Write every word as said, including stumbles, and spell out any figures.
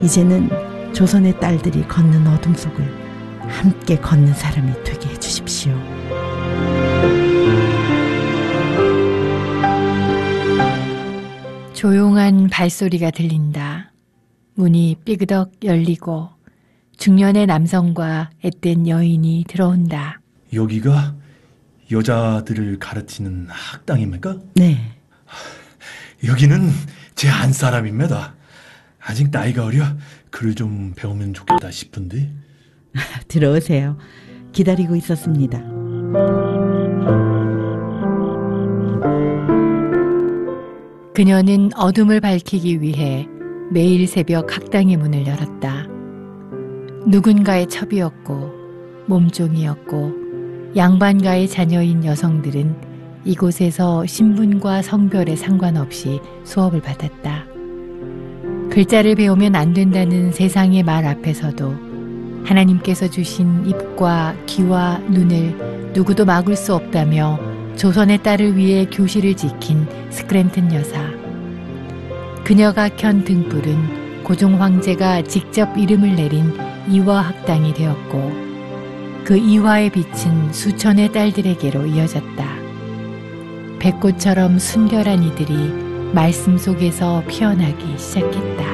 이제는 조선의 딸들이 걷는 어둠 속을 함께 걷는 사람이 되게 해주십시오. 조용한 발소리가 들린다. 문이 삐그덕 열리고 중년의 남성과 앳된 여인이 들어온다. 여기가 여자들을 가르치는 학당입니까? 네. 여기는 제 안 사람입니다. 아직 나이가 어려 글을 좀 배우면 좋겠다 싶은데. 들어오세요. 기다리고 있었습니다. 그녀는 어둠을 밝히기 위해 매일 새벽 학당의 문을 열었다. 누군가의 첩이었고 몸종이었고 양반가의 자녀인 여성들은 이곳에서 신분과 성별에 상관없이 수업을 받았다. 글자를 배우면 안 된다는 세상의 말 앞에서도 하나님께서 주신 입과 귀와 눈을 누구도 막을 수 없다며 조선의 딸을 위해 교실을 지킨 스크랜튼 여사. 그녀가 켠 등불은 고종 황제가 직접 이름을 내린 이화학당이 되었고 그 이화의 빛은 수천의 딸들에게로 이어졌다. 백꽃처럼 순결한 이들이 말씀 속에서 피어나기 시작했다.